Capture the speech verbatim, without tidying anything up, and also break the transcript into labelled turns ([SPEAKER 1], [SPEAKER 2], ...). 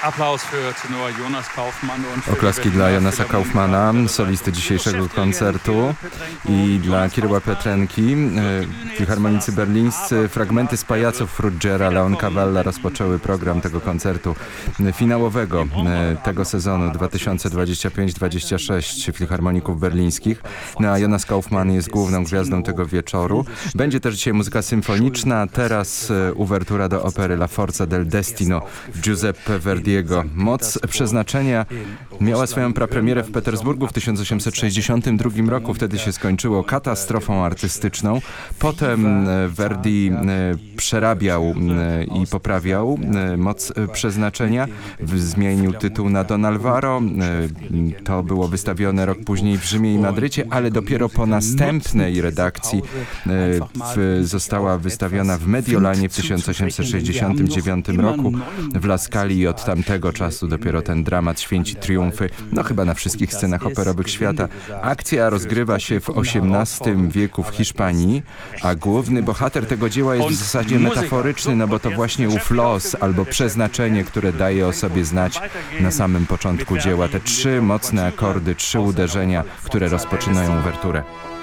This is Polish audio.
[SPEAKER 1] Oklaski dla Jonasa Kaufmana, solisty dzisiejszego koncertu, i dla Kiryła Petrenki. Filharmonicy berlińscy fragmenty z Pajaców Ruggera Leon Cavalla rozpoczęły program tego koncertu finałowego tego sezonu dwa tysiące dwudziestego piątego dwudziestego szóstego Filharmoników Berlińskich. No a Jonas Kaufman jest główną gwiazdą tego wieczoru. Będzie też dzisiaj muzyka symfoniczna, teraz uwertura do opery La Forza del Destino Giuseppe Verdiego. Moc przeznaczenia miała swoją prapremierę w Petersburgu w tysiąc osiemset sześćdziesiątym drugim roku. Wtedy się skończyło katastrofą artystyczną. Potem Verdi przerabiał i poprawiał Moc przeznaczenia. Zmienił tytuł na Don Alvaro. To było wystawione rok później w Rzymie i Madrycie, ale dopiero po następnej redakcji w, została wystawiona w Mediolanie w tysiąc osiemset sześćdziesiątym dziewiątym roku. W La Scali i od tamtego czasu dopiero ten dramat święci triumfy, no chyba na wszystkich scenach operowych świata. Akcja rozgrywa się w osiemnastym wieku w Hiszpanii, a główny bohater tego dzieła jest w zasadzie metaforyczny, no bo to właśnie ów los albo przeznaczenie, które daje o sobie znać na samym początku dzieła. Te trzy mocne akordy, trzy uderzenia, które rozpoczynają uwerturę.